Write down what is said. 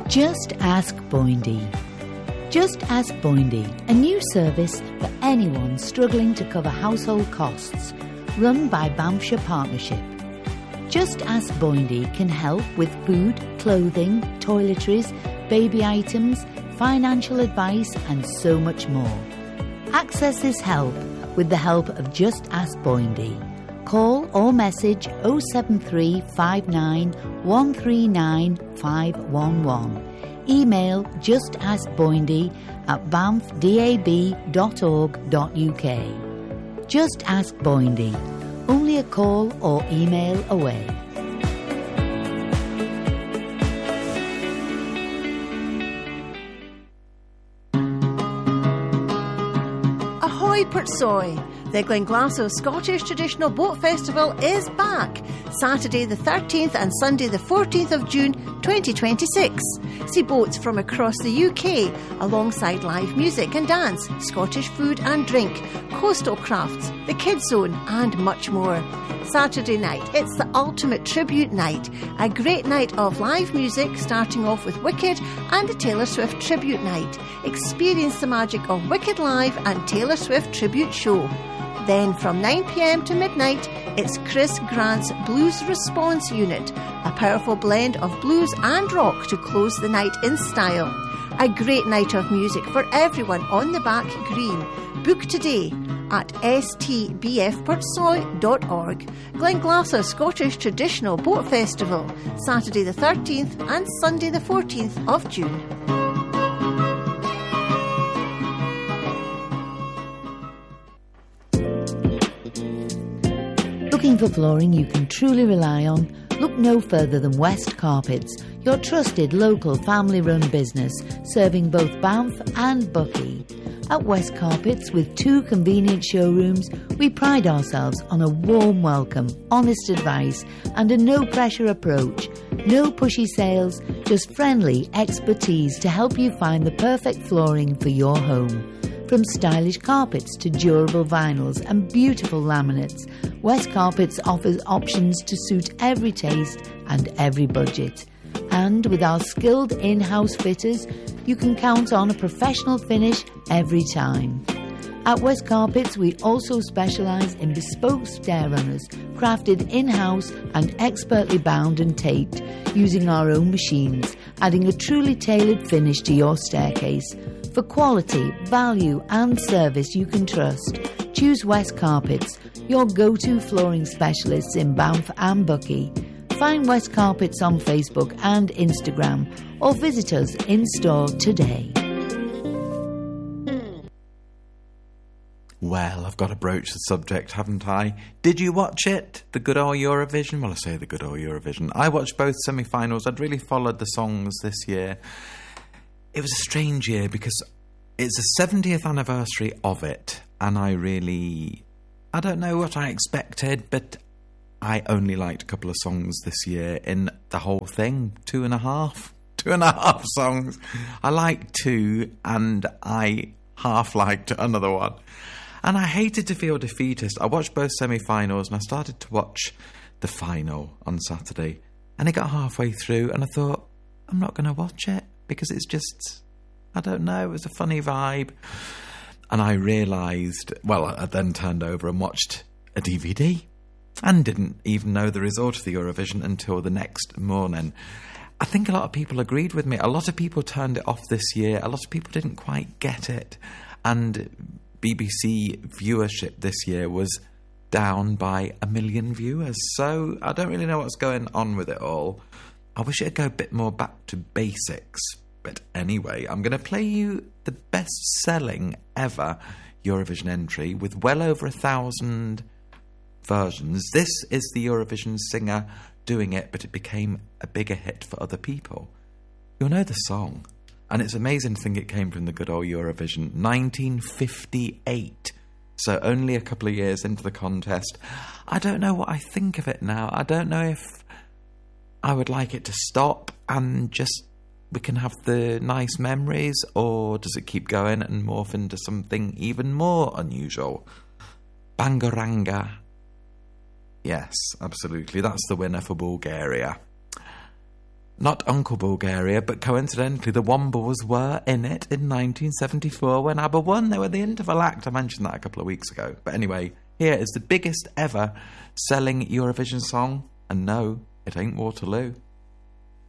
Just Ask Boindy. Just Ask Boindy, a new service for anyone struggling to cover household costs, run by Banffshire Partnership. Just Ask Boindy can help with food, clothing, toiletries, baby items, financial advice and so much more. Access this help with the help of Just Ask Boindy. Call or message 07359 139 511. Email justaskboindy@banffdab.org.uk. Just Ask Boindy. Only a call or email away. Ahoy Portsoy! The Glenglassaugh Scottish Traditional Boat Festival is back, Saturday the 13th and Sunday the 14th of June 2026. See boats from across the UK alongside live music and dance, Scottish food and drink, coastal crafts, the Kids Zone and much more. Saturday night, it's the ultimate tribute night, a great night of live music starting off with Wicked and a Taylor Swift tribute night. Experience the magic of Wicked Live and Taylor Swift tribute show. Then from 9pm to midnight, it's Chris Grant's Blues Response Unit, a powerful blend of blues and rock to close the night in style. A great night of music for everyone on the back green. Book today at stbfportsoy.org. Glenglassaugh Scottish Traditional Boat Festival, Saturday the 13th and Sunday the 14th of June. Looking for flooring you can truly rely on? Look no further than West Carpets, your trusted local family-run business serving both Banff and Buckie. At West Carpets, with 2 convenient showrooms, we pride ourselves on a warm welcome, honest advice and a no-pressure approach. No pushy sales, just friendly expertise to help you find the perfect flooring for your home. From stylish carpets to durable vinyls and beautiful laminates, West Carpets offers options to suit every taste and every budget. And with our skilled in-house fitters, you can count on a professional finish every time. At West Carpets, we also specialise in bespoke stair runners, crafted in-house and expertly bound and taped using our own machines, adding a truly tailored finish to your staircase. For quality, value and service you can trust, choose West Carpets, your go-to flooring specialists in Banff and Buckie. Find West Carpets on Facebook and Instagram or visit us in store today. Well, I've got to broach the subject, haven't I? Did you watch it? The good old Eurovision? Well, I say the good old Eurovision. I watched both semi-finals. I'd really followed the songs this year. It was a strange year because it's the 70th anniversary of it, and I don't know what I expected, but I only liked a couple of songs this year in the whole thing. Two and a half songs. I liked 2 and I half liked another one. And I hated to feel defeatist. I watched both semi-finals and I started to watch the final on Saturday. And it got halfway through and I thought, I'm not going to watch it because it's just, I don't know, it was a funny vibe. And I realised, well, I then turned over and watched a DVD and didn't even know the result of the Eurovision until the next morning. I think a lot of people agreed with me. A lot of people turned it off this year. A lot of people didn't quite get it. And BBC viewership this year was down by 1 million viewers. So I don't really know what's going on with it all. I wish it'd go a bit more back to basics. But anyway, I'm going to play you the best-selling ever Eurovision entry with well over 1,000 versions. This is the Eurovision singer doing it, but it became a bigger hit for other people. You'll know the song. And it's amazing to think it came from the good old Eurovision, 1958. So only a couple of years into the contest. I don't know what I think of it now. I don't know if I would like it to stop and just we can have the nice memories, or does it keep going and morph into something even more unusual? Bangaranga. Yes, absolutely. That's the winner for Bulgaria. Not Uncle Bulgaria, but coincidentally the Wombles were in it in 1974 when ABBA won. They were the interval act. I mentioned that a couple of weeks ago. But anyway, here is the biggest ever selling Eurovision song. And no, it ain't Waterloo.